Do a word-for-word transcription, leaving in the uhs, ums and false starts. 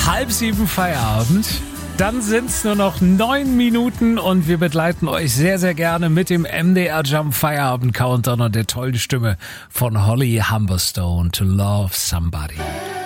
Halb sieben Feierabend. Dann sind's nur noch neun Minuten und wir begleiten euch sehr, sehr gerne mit dem M D R Jump Feierabend Countdown und der tollen Stimme von Holly Humberstone, To Love Somebody.